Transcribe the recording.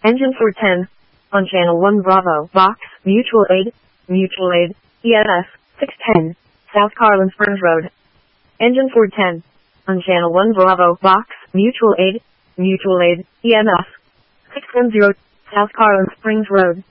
Engine 410. On channel 1 Bravo, box, mutual aid, EMF, 610, South Carlin Springs Road. Engine 410. On channel 1 Bravo, box, mutual aid, EMF, 610, South Carlin Springs Road.